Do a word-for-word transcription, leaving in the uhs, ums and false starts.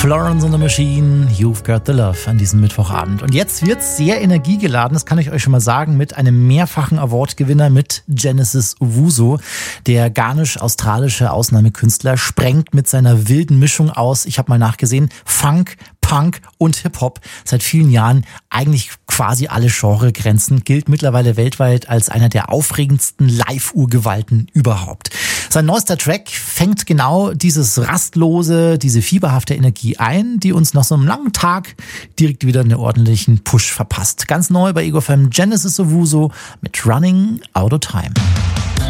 Florence and the Machine, You've Got the Love an diesem Mittwochabend. Und jetzt wird's sehr energiegeladen, das kann ich euch schon mal sagen, mit einem mehrfachen Award-Gewinner, mit Genesis Owusu. Der ghanisch-australische Ausnahmekünstler sprengt mit seiner wilden Mischung aus, ich habe mal nachgesehen, Funk, Punk und Hip-Hop seit vielen Jahren eigentlich quasi alle Genregrenzen, gilt mittlerweile weltweit als einer der aufregendsten Live-Urgewalten überhaupt. Sein neuester Track fängt genau dieses rastlose, diese fieberhafte Energie ein, die uns nach so einem langen Tag direkt wieder einen ordentlichen Push verpasst. Ganz neu bei Ego F M, Genesis Owusu mit Running Out of Time.